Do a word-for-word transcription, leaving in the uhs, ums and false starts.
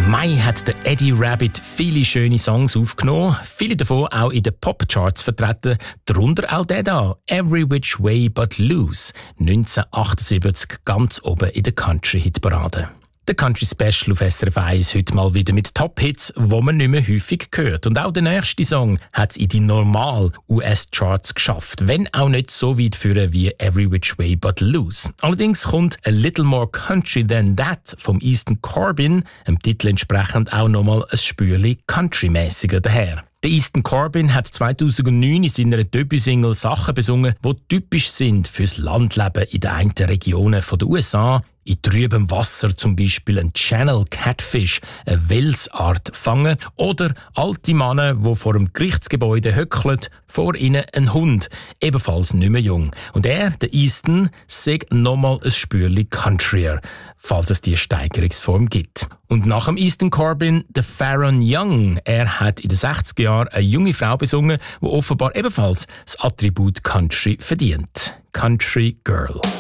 Mai hat der Eddie Rabbitt viele schöne Songs aufgenommen, viele davon auch in den Popcharts vertreten, darunter auch der da, «Every Which Way But Loose», neunzehnhundertachtundsiebzig ganz oben in der Country-Hitparade. Der Country Special auf S R F eins heute mal wieder mit Top-Hits, die man nicht mehr häufig hört. Und auch der nächste Song hat es in die normalen U S-Charts geschafft, wenn auch nicht so weit führen wie «Every Which Way But Loose». Allerdings kommt «A Little More Country Than That» vom Easton Corbin, dem Titel entsprechend auch nochmal ein Spürchen countrymäßiger daher. Der Easton Corbin hat zweitausendneun in seiner Debütsingle Sachen besungen, die typisch sind fürs Landleben in den einen Regionen der U S A. In trübem Wasser zum Beispiel ein Channel Catfish, eine Welsart fangen, oder alte Männer, die vor dem Gerichtsgebäude höckeln, vor ihnen ein Hund, ebenfalls nicht mehr jung. Und er, der Easton, sagt nochmal ein Spürchen countryer, falls es die Steigerungsform gibt. Und nach dem Easton Corbin, der Faron Young. Er hat in den sechziger Jahren eine junge Frau besungen, die offenbar ebenfalls das Attribut Country verdient. Country Girl.